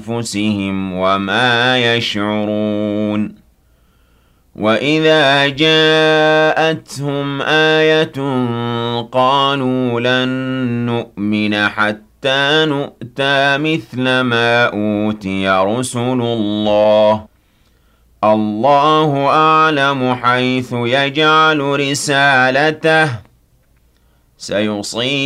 أنفسهم وما يشعرون وإذا جاءتهم آية قالوا لن نؤمن حتى نؤتى مثل ما أوتي رسل الله الله أعلم حيث يجعل رسالته سيصيب